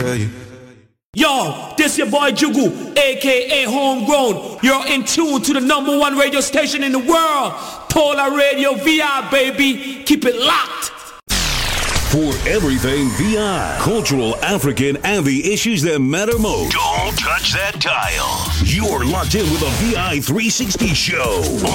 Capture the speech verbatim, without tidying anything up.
Yo, this your boy Jugu, aka Homegrown. You're in tune to the number one radio station in the world, Polar Radio V I, baby. Keep it locked. For everything V I, cultural, African, and the issues that matter most. Don't touch that dial. You're locked in with a V I three sixty show.